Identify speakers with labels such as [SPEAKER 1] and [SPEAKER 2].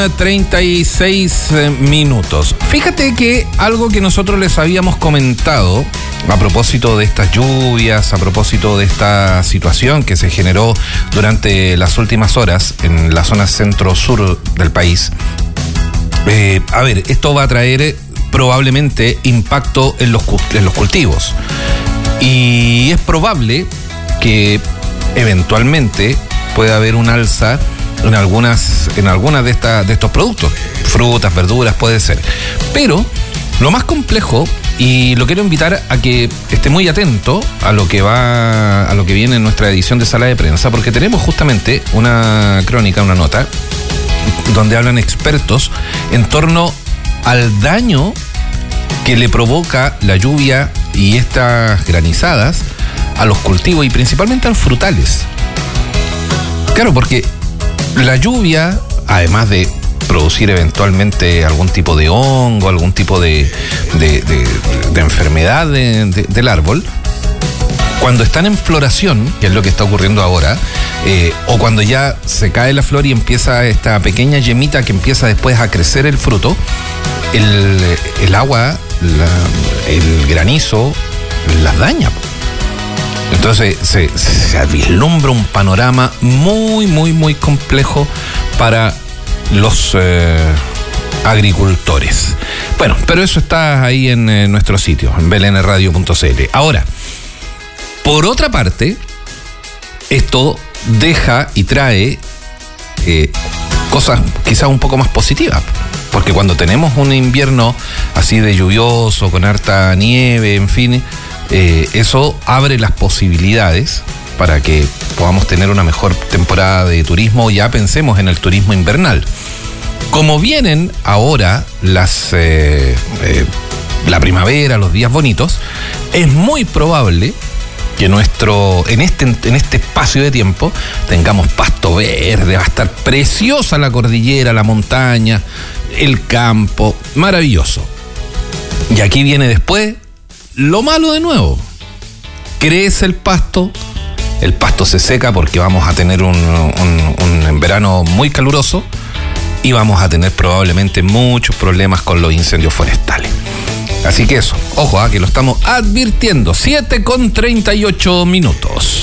[SPEAKER 1] 36 minutos. Fíjate que algo que nosotros les habíamos comentado a propósito de estas lluvias, a propósito de esta situación que se generó durante las últimas horas en la zona centro-sur del país. Esto va a traer probablemente impacto en los cultivos. Y es probable que eventualmente pueda haber un alza en algunas de estos productos, frutas, verduras, puede ser. Pero lo más complejo, y lo quiero invitar a que esté muy atento a lo que viene en nuestra edición de Sala de Prensa, porque tenemos justamente una crónica, una nota, donde hablan expertos en torno al daño que le provoca la lluvia y estas granizadas a los cultivos y principalmente a los frutales. Claro, porque la lluvia, además de producir eventualmente algún tipo de hongo, algún tipo de enfermedad del árbol, cuando están en floración, que es lo que está ocurriendo ahora, o cuando ya se cae la flor y empieza esta pequeña yemita que empieza después a crecer el fruto, el agua, el granizo las daña. Entonces se vislumbra un panorama muy, muy, muy complejo para los agricultores. Bueno, pero eso está ahí en nuestro sitio, en blnradio.cl. Ahora, por otra parte, esto deja y trae cosas quizás un poco más positivas. Porque cuando tenemos un invierno así de lluvioso, con harta nieve, en fin, eso abre las posibilidades para que podamos tener una mejor temporada de turismo. Ya pensemos en el turismo invernal. Como vienen ahora la primavera, los días bonitos, es muy probable que en este espacio de tiempo tengamos pasto verde, va a estar preciosa la cordillera, la montaña, el campo, maravilloso. Y aquí viene después lo malo de nuevo. Crece el pasto se seca porque vamos a tener un verano muy caluroso y vamos a tener probablemente muchos problemas con los incendios forestales. Así que eso, ojo, que lo estamos advirtiendo. 7:38 minutos.